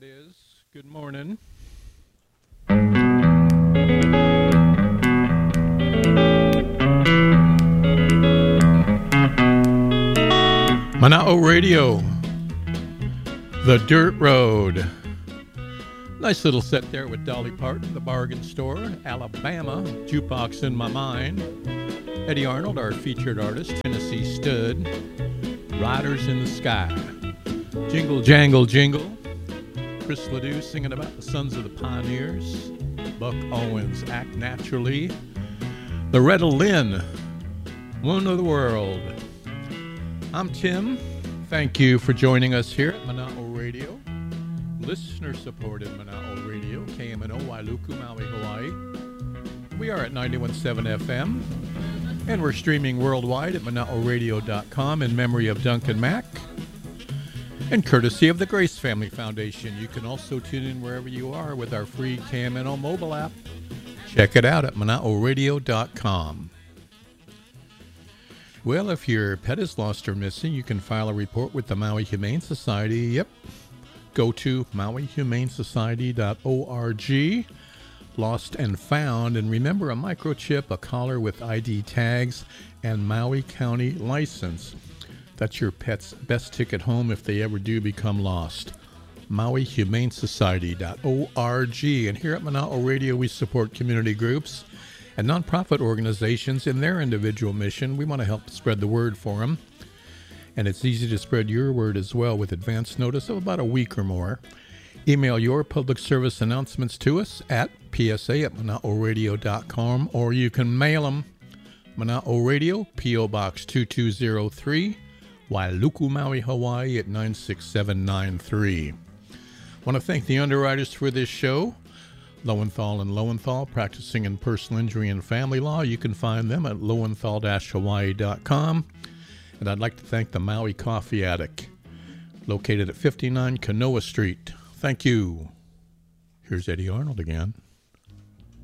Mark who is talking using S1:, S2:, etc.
S1: is. Good morning. Mana'o Radio, The Dirt Road. Nice little set there with Dolly Parton, The Bargain Store, Alabama, Jukebox in My Mind, Eddie Arnold, our featured artist, Tennessee Stud, Riders in the Sky, Jingle Jangle Jingle, Chris Ledoux singing about the Sons of the Pioneers, Buck Owens, Act Naturally, Loretta Lynn, Woman of the World. I'm Tim. Thank you for joining us here at Mana'o Radio, listener-supported Mana'o Radio, KMNO, Wailuku, Maui, Hawaii. We are at 91.7 FM, and we're streaming worldwide at mana'oradio.com in memory of Duncan Mack, and courtesy of the Grace Family Foundation. You can also tune in wherever you are with our free KMNO mobile app. Check it out at mana'oradio.com. Well, if your pet is lost or missing, you can file a report with the Maui Humane Society. Yep. Go to mauihumanesociety.org, lost and found, and remember a microchip, a collar with ID tags, and Maui County license. That's your pet's best ticket home if they ever do become lost. mauihumanesociety.org. And here at Mana'o Radio, we support community groups and nonprofit organizations in their individual mission. We want to help spread the word for them. And it's easy to spread your word as well with advance notice of about a week or more. Email your public service announcements to us at psa@manaoradio.com, or you can mail them. Mana'o Radio, P.O. Box 2203, Wailuku, Maui, Hawaii at 96793. Want to thank the underwriters for this show, Lowenthal and Lowenthal, practicing in personal injury and family law. You can find them at lowenthal-hawaii.com. And I'd like to thank the Maui Coffee Attic, located at 59 Kanoa Street. Thank you. Here's Eddie Arnold again.